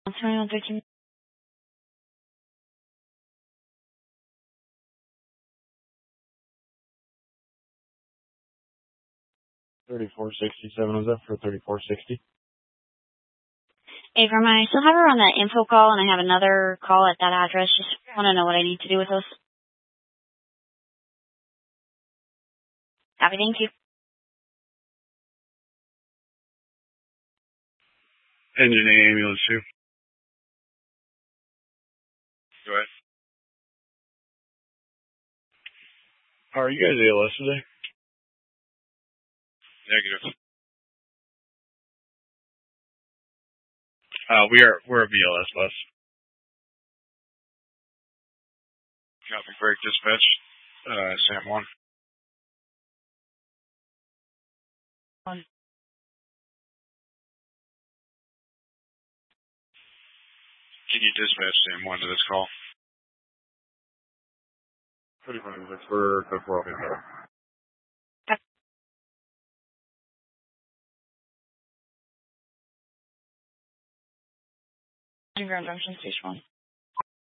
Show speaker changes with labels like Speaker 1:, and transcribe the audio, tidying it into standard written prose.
Speaker 1: 2113.
Speaker 2: 3467 was that for 3460?
Speaker 1: Abram, I still have her on that info call, and I have another call at that address. Just want to know what I need to do with those. Happy, thank you.
Speaker 2: Engine A ambulance 2. Go ahead. How are you guys ALS today? Negative. We're a BLS bus. Copy, break dispatch, Sam 1. Can you dispatch Sam 1 to this call? 35 for code 4 okay.
Speaker 1: Grand Junction Station 1.